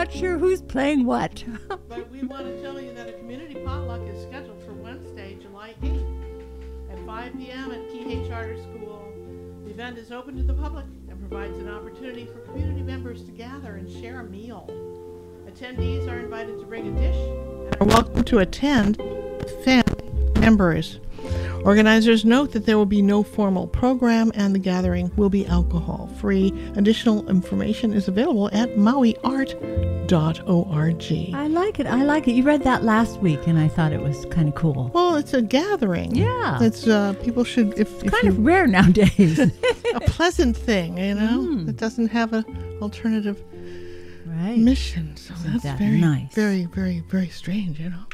not sure who's playing what. But we want to tell you that a community potluck is scheduled for Wednesday, July 8th at 5 p.m. at Kihei Charter School. The event is open to the public and provides an opportunity for community members to gather and share a meal. Attendees are invited to bring a dish and are welcome to attend with family members. Organizers note that there will be no formal program and the gathering will be alcohol-free. Additional information is available at mauiart.org. I like it. I like it. You read that last week, and I thought it was kind of cool. Well, it's a gathering. Yeah. It's people should if Kind of rare nowadays. a pleasant thing, you know, that doesn't have an alternative Right. mission. So Isn't that's that very, nice? very, very, very strange, you know.